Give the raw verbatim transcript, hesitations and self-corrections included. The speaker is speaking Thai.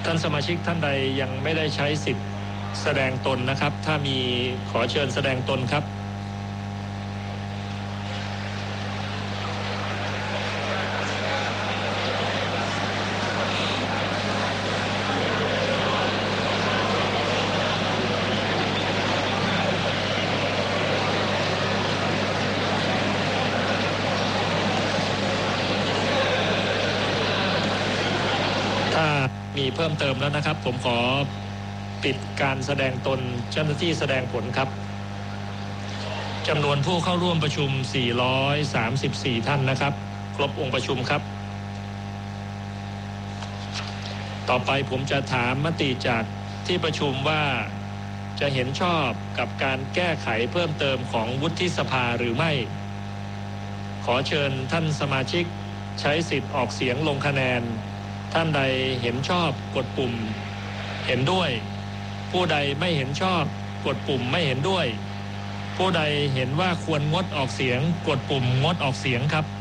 ท่านสมาชิกท่านใดยังไม่ได้ใช้สิทธิ์แสดงตนนะครับถ้ามีขอเชิญแสดงตนครับมีเพิ่มเติมแล้วนะครับผมขอปิดการแสดงตนเจ้าหน้าที่แสดงผลครับจำนวนผู้เข้าร่วมประชุมสี่ร้อยสามสิบสี่ท่านนะครับครบองค์ประชุมครับต่อไปผมจะถามมติจากที่ประชุมว่าจะเห็นชอบกับการแก้ไขเพิ่มเติมของวุฒิสภาหรือไม่ขอเชิญท่านสมาชิกใช้สิทธิ์ออกเสียงลงคะแนนท่านใดเห็นชอบกดปุ่มเห็นด้วยผู้ใดไม่เห็นชอบกดปุ่มไม่เห็นด้วยผู้ใดเห็นว่าควรงดออกเสียงกดปุ่มงดออกเสียงครับ